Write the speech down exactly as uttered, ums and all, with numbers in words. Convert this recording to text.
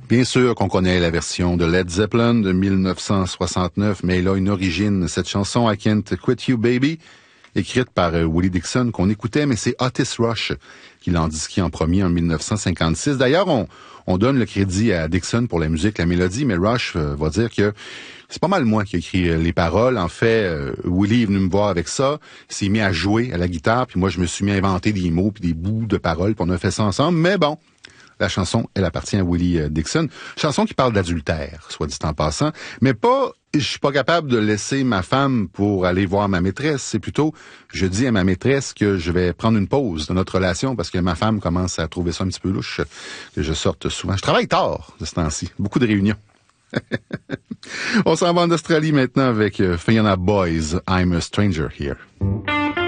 Bien sûr qu'on connaît la version de Led Zeppelin de mille neuf cent soixante-neuf, mais elle a une origine, cette chanson « I Can't Quit You Baby », écrite par euh, Willie Dixon, qu'on écoutait, mais c'est Otis Rush qui l'a disqué en premier en mille neuf cent cinquante-six. D'ailleurs, on, on donne le crédit à Dixon pour la musique, la mélodie, mais Rush euh, va dire que c'est pas mal moi qui ai écrit euh, les paroles. En fait, euh, Willie est venu me voir avec ça, il s'est mis à jouer à la guitare, puis moi je me suis mis à inventer des mots puis des bouts de paroles, puis on a fait ça ensemble, mais bon... La chanson, elle appartient à Willie Dixon. Chanson qui parle d'adultère, soit dit en passant. Mais pas, je suis pas capable de laisser ma femme pour aller voir ma maîtresse. C'est plutôt, je dis à ma maîtresse que je vais prendre une pause de notre relation parce que ma femme commence à trouver ça un petit peu louche, que je sorte souvent. Je travaille tard de ce temps-ci. Beaucoup de réunions. On s'en va en Australie maintenant avec Fiona Boy's I'm a Stranger Here.